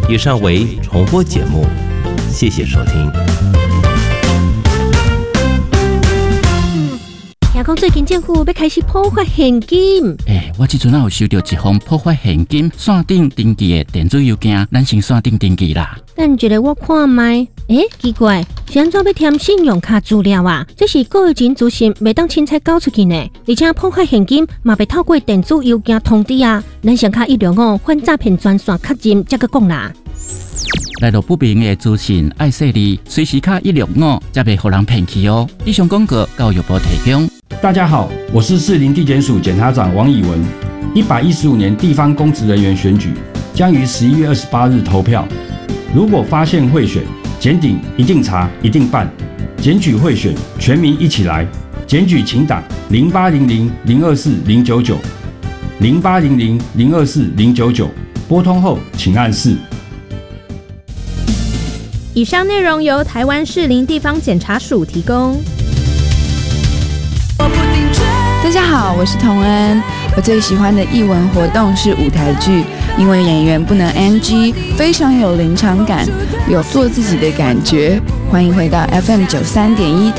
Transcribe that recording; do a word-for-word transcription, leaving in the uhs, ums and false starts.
以上为重播节目，谢谢收听。 听讲最近政府要开始破发现金， 诶，我即阵啊有收到一封破发现金线顶登记的电子邮件，咱先线顶登记啦。 等一下我看卖，诶，奇怪，是安怎要填信用卡资料啊？这是个人资讯，袂当凊彩交出去呢。而且破发现金嘛袂透过电子邮件通知啊。咱先卡一六五反诈骗专线确认才个讲啦。 来到不明的资讯爱说你，随时卡一六五，才袂互人骗去哦。以上广告教育部提供。 大家好，我是士林地检署检察长王以文。一百一十五年地方公职人员选举将于十一月二十八日投票。如果发现贿选，检警一定查，一定办。检举贿选，全民一起来。检举请打零八零零零二四零九九零八零零零二四零九九，拨通后请按四。 以上内容由台湾士林地方检察署提供。 大家好，我是童恩。我最喜欢的艺文活动是舞台剧，因为演员不能 N G， 非常有临场感，有做自己的感觉。欢迎回到 F M 九三点一